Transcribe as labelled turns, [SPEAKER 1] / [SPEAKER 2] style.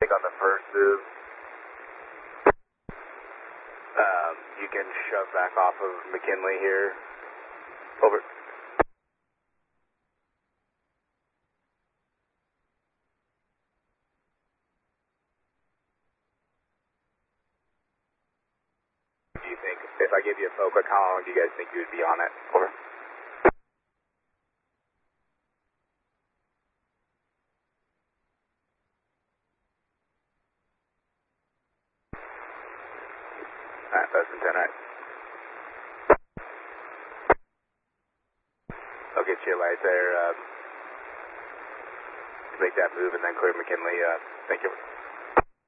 [SPEAKER 1] take on the first move.
[SPEAKER 2] You can shove back off of McKinley here. Over. Do you think, if I give you a FOCA, how long do you guys think you would be on it? Over. Alright, that's in 10, right? I'll get you a light there to make that move and then clear McKinley. Thank you.